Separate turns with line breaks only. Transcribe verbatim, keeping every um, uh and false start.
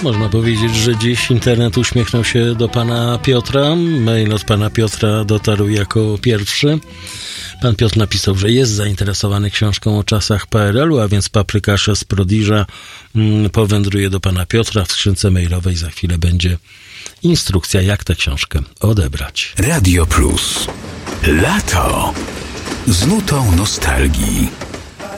Można powiedzieć, że dziś internet uśmiechnął się do pana Piotra. Mail od pana Piotra dotarł jako pierwszy. Pan Piotr napisał, że jest zainteresowany książką o czasach P R L u, a więc Paprykarze z Prodiża mm, powędruje do pana Piotra. W skrzynce mailowej za chwilę będzie instrukcja, jak tę książkę odebrać.
Radio Plus. Lato z nutą nostalgii.